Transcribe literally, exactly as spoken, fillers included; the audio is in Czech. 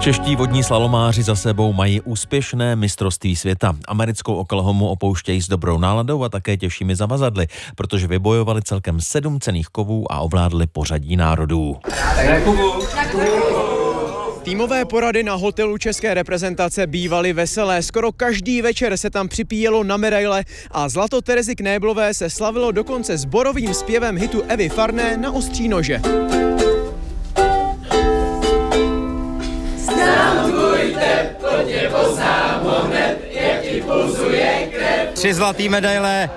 Čeští vodní slalomáři za sebou mají úspěšné mistrovství světa. Americkou Oklahomu opouštějí s dobrou náladou a také těžšími zavazadly, protože vybojovali celkem sedm cenných kovů a ovládli pořadí národů. Týmové porady na hotelu české reprezentace bývaly veselé. Skoro každý večer se tam připíjelo na medaile a zlato Terezy Knéblové se slavilo dokonce sborovým zpěvem hitu Evy Farné Na ostří nože. Znám tvůj tep, to tě poznám hned, jak ti pulzuje krev. Tři zlatý medaile,